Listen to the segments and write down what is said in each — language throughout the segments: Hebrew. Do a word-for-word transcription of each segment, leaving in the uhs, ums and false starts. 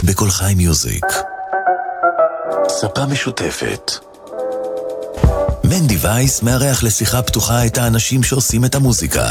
בכל חי מיוזיק. ספה משותפת. מנדי וייס מארח לשיחה פתוחה את האנשים שעושים את המוזיקה.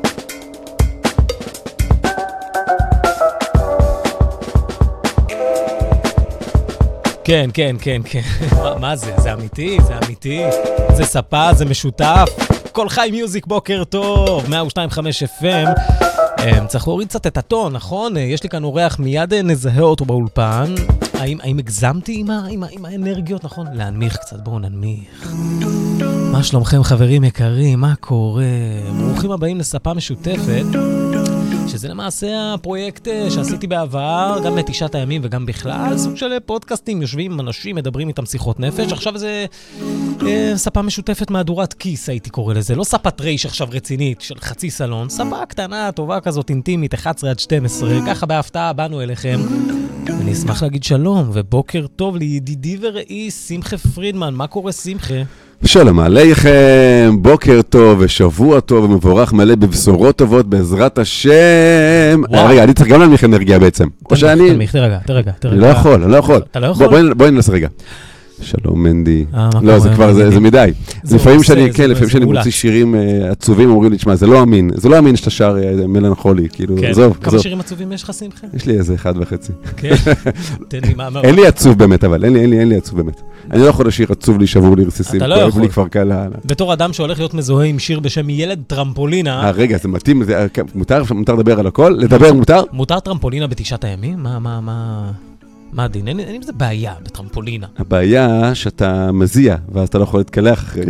כן, כן, כן, כן. מה, מה זה? זה אמיתי? זה אמיתי? זה ספה, זה משותף. כל חי מיוזיק, בוקר טוב. מאה ושתיים נקודה חמש אף אם. צריך להוריד קצת את הטון, נכון? יש לי כאן אורח, מיד נזהה אותו באולפן. האם, האם הגזמתי עם, ה, עם, ה, עם האנרגיות, נכון? להנמיך קצת, בואו ננמיך. מה שלומכם חברים יקרים? מה קורה? ברוכים הבאים לספה משותפת. שזה למעשה הפרויקט שעשיתי בעבר, גם בתשעת הימים וגם בכלל, סוג של פודקאסטים, יושבים עם אנשים, מדברים איתם שיחות נפש. עכשיו זה אה, ספה משותפת מהדורת כיס, הייתי קורא לזה. לא ספת רייש עכשיו רצינית של חצי סלון, ספה קטנה, טובה כזאת, אינטימית, אחת עשרה עד שתים עשרה. ככה בהפתעה באנו אליכם. אני אשמח להגיד שלום ובוקר טוב לידידי וראי שמחה פרידמן. מה קורה שמחה? שלום עליכם, בוקר טוב ושבוע טוב ומבורך מלא בבשורות טובות בעזרת השם. רגע, אני צריך גם להנמיך אנרגיה בעצם. תנמיך, תרגע, תרגע. אני לא יכול, אני לא יכול. אתה לא יכול? בואי ננסה רגע. שלום מנדי. לא, זה כבר, זה מדי. לפעמים שאני, כן, לפעמים שאני מוציא שירים עצובים, אומרים לי, תשמע, זה לא אמין, זה לא אמין שאתה שר מלנכולי, כאילו, עזוב. כמה שירים עצובים יש לך, שמחה? יש לי איזה אחד וחצי. כן, תן לי מה... אין לי עצוב באמת, אבל, אין לי, אין לי, אין לי עצוב באמת. אני לא יכול לשיר עצוב לי, שבור לי רסיסים. אתה לא יכול. בתור אדם שהולך להיות מזוהה עם שיר בשם ילד טרמפולינה... רגע, זה מתאים, מותר לדבר על הכל? לדבר מותר? מותר טרמפולינה בתשעת הימים? מה, מה, מה... מה הדין? אין עם זה בעיה בטרמפולינה. הבעיה שאתה מזיע, ואז אתה לא יכול להתקלח אחרי.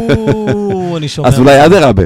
או, אני שומע. אז אולי אדרבה.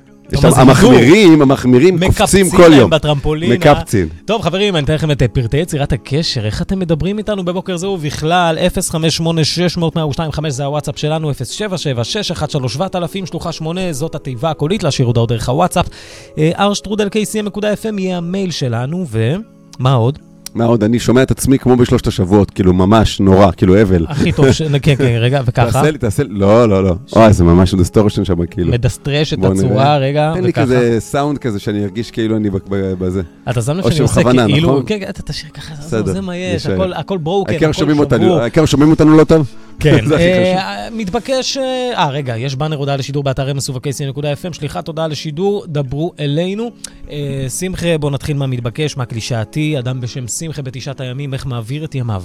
המחמירים, המחמירים קופצים כל יום. מקפצים. טוב חברים, אני אתן לכם את פרטי יצירת הקשר. איך אתם מדברים איתנו בבוקר זהו בכלל? אפס חמש שמונה שש מאות מאה ושתיים חמש זה הוואטסאפ שלנו, אפס שבע שבע שש אחת שלוש שבעת אלפים שלוחה שמונה, זאת התיבה הקולית, להשאיר הודעות דרך הוואטסאפ. אר שטרודל קי סי אם נקודה אף אם יהיה המייל שלנו, ומה עוד? מה עוד? אני שומע את עצמי כמו בשלושת השבועות, כאילו ממש נורא, כאילו אבל. הכי טוב, כן, כן, רגע, וככה. תעשה לי, תעשה לי, לא, לא, לא. אוי, זה ממש דסטורשן שם, כאילו. מדסטרש את הצורה, רגע, וככה. תן לי כזה סאונד כזה, שאני ארגיש כאילו אני בזה. אתה שם לב שאני עושה כאילו, כן, אתה תשאיר ככה, זה מה יש, הכל ברוקן, הכל שבור. העיקר שומעים אותנו לא טוב? כן, מתבקש, אה, רגע, יש באנר הודעה לשידור באתר מסובב קי סי אם נקודה אף אם, שליחת הודעה לשידור, דברו אלינו. שמחה, בוא נתחיל מה מתבקש, מה קלישאתי, אדם בשם שמחה בתשעת הימים, איך מעביר את ימיו?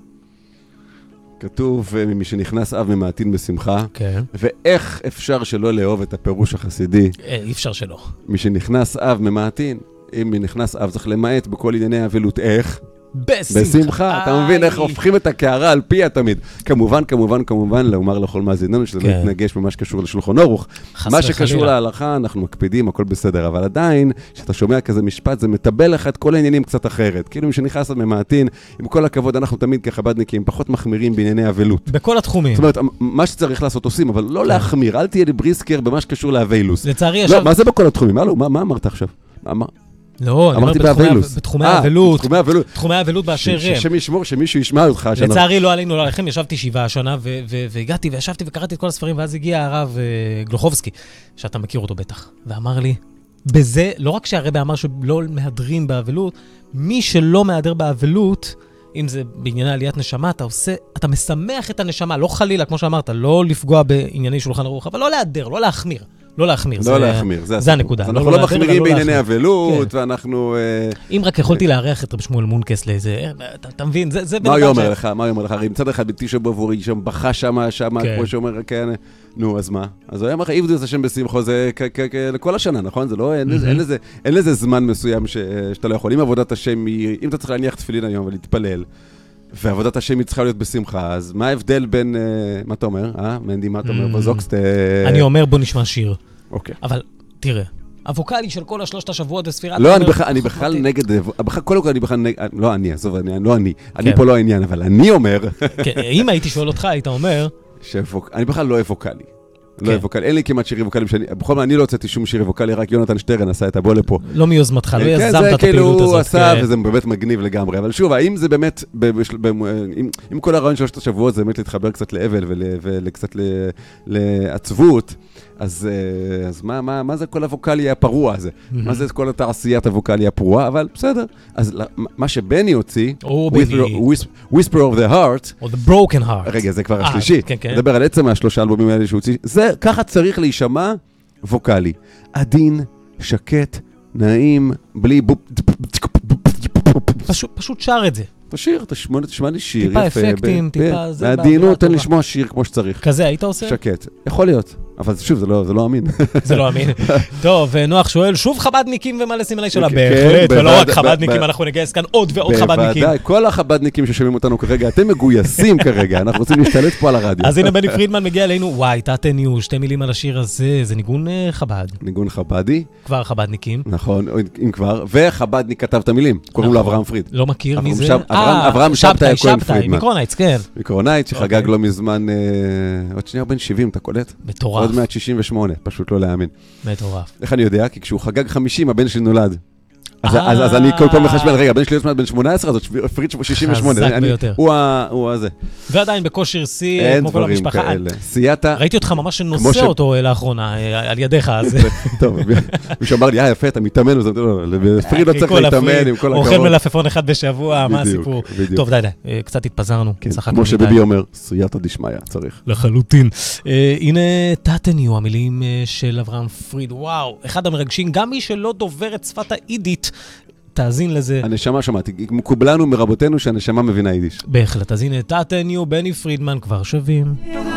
כתוב, ממי שנכנס אב ממעטין בשמחה, כן. ואיך אפשר שלא לאהוב את הפירוש החסידי? אי אפשר שלא. מי שנכנס אב ממעטין, אם מי נכנס אב צריך למעט בכל ענייני אבלות, איך? בשמחה. בשמחה, אתה מבין איך הופכים את הקערה על פיה תמיד. כמובן, כמובן, כמובן, לאומר לכל מאזיננו, שזה לא יתנגש במה שקשור לשולחן ערוך. מה שקשור להלכה, אנחנו מקפידים, הכל בסדר, אבל עדיין, כשאתה שומע כזה משפט, זה מטבל לך את כל העניינים קצת אחרת. כאילו, מי שנכנס עד ממעטין, עם כל הכבוד, אנחנו תמיד כחבדניקים, פחות מחמירים בענייני אבלות. בכל התחומים. זאת אומרת, מה שצריך לעשות עושים, אבל לא להחמיר, אל תהיה לי בריסקר במה שקשור לאבילוס. לצערי, ישב... מה זה בכל התחומים? מה אמרת עכשיו? לא, אני אומר בתחומי האבלות, תחומי האבלות באשר הם. השם ישמור שמישהו ישמע אותך. לצערי לא עלינו, לא עליכם, ישבתי שבעה השנה והגעתי וישבתי וקראתי את כל הספרים, ואז הגיע הרב גלוחובסקי, שאתה מכיר אותו בטח, ואמר לי, בזה, לא רק שהרבא אמר שלא מהדרים באבלות, מי שלא מהדר באבלות, אם זה בענייני עליית נשמה, אתה עושה, אתה משמח את הנשמה, לא חלילה, כמו שאמרת, לא לפגוע בענייני שולחן ערוך, אבל לא להדר, לא להחמיר. לא להחמיר, לא להחמיר, זה הנקודה. אנחנו לא מחמירים בענייני אבלות, ואנחנו... אם רק יכולתי לארח את רב שמואל מונקס לאיזה... אתה מבין, זה... מה הוא אומר לך? מה הוא אומר לך? הרי מצד אחד בתשע באב הוא שם בכה שמה, שמה, כמו שאומר, כן, נו, אז מה? אז הוא היה אומר לך, עבדו את השם בשמחו, זה לכל השנה, נכון? זה לא... אין לזה זמן מסוים שאתה לא יכול. אם עבודת השם היא... אם אתה צריך להניח תפילין היום ולהתפלל, ועבודת השם היא צריכה להיות בשמחה, אז מה ההבדל בין, מה אתה אומר? אה, מנדי, מה אתה אומר? בזוקסט... אני אומר, בוא נשמע שיר. אוקיי. אבל, תראה, הווקלי של כל השלושת השבועות בספירת... לא, אני בכלל נגד... קודם כל אני בכלל נגד... לא אני, עזוב, לא אני. אני פה לא העניין, אבל אני אומר... אם הייתי שואל אותך, היית אומר... אני בכלל לא ווקלי. לא ווקלי, אין לי כמעט שירי ווקלים שאני... בכל מה, אני לא הוצאתי שום שירי ווקלי, רק יונתן שטרן עשה את הבוא לפה. לא מיוזמתך, לא יזמת את הפעילות הזאת. הוא עשה, וזה באמת מגניב לגמרי. אבל שוב, האם זה באמת... אם כל הרעיון שלושת השבועות זה באמת להתחבר קצת לאבל וקצת לעצבות, אז, אז מה, מה, מה זה כל הווקאלי הפרוע הזה? Mm-hmm. מה זה כל התעשיית הווקאלי הפרוע? אבל בסדר. אז מה שבני הוציא, או Whisper, Whisper of the Heart, או The Broken Heart. רגע, זה כבר השלישי. כן, כן. נדבר על עצם מהשלושה אלבומים האלה שהוא הוציא. זה, ככה צריך להישמע ווקאלי. עדין, שקט, נעים, בלי בופ... פשוט, פשוט שר את זה. תשאיר, תשמע לי שיר טיפה יפה. אפקטים, טיפה זה... והדיינות, תן לשמוע שיר כמו שצריך. כזה, היית עושה? שקט. יכול להיות. אבל שוב, זה לא, זה לא אמין. זה לא אמין. טוב, נוח שואל, שוב חבדניקים ומלא סימני שלה, בהחלט, ולא רק חבדניקים, אנחנו נגייס כאן עוד ועוד חבדניקים. בוודאי, כל החבדניקים ששומעים אותנו כרגע, אתם מגויסים כרגע, אנחנו רוצים להשתלט פה על הרדיו. אז הנה בני פרידמן מגיע אלינו, וואי, תתניו, שתי מילים על השיר הזה, זה ניגון חבד. ניגון חבדי. כבר חבדניקים. נכון, אם כבר, וחבדניק כתב את המילים, קוראים לו אברהם פריד. לא מכיר מי זה? אברהם שבתאי כהן פרידמן. מקרונייץ, כן. מקרונייץ, שחגג לא מזמן, עוד שנייה בן שבעים, אתה קולט? מטורף. עוד מאה תשעים ושמונה, פשוט לא להאמין. מטורף. איך אני יודע? כי כשהוא חגג חמישים, הבן שלי נולד. אז אני כל פעם מחשבל, רגע, הבן שלי עוד מעט בן שמונה עשרה, אז עוד פריד שישים ושמונה. חזק ביותר. הוא הזה. ועדיין בכושר שיא, כמו כל המשפחה. אין דברים כאלה. סייתה... ראיתי אותך ממש נושא אותו לאחרונה, על ידיך, אז... טוב, מישהו אמר לי, אה, יפה, אתה מתאמן, פריד לא צריך להתאמן עם כל הכבוד. אוכל מלפפון אחד בשבוע, מה הסיפור? טוב, די, די, קצת התפזרנו. כמו שביבי אומר, סייתה דשמיא, צריך. לחלוטין. הנה תתניו, המילים של אברהם פריד, וואו, אחד המרגשים, גם מי שלא דובר את שפת האידית, תאזין לזה. הנשמה שמעתי, מקובלנו מרבותינו שהנשמה מבינה יידיש. בהחלט, אז הנה תתניו, בני פרידמן כבר שווים.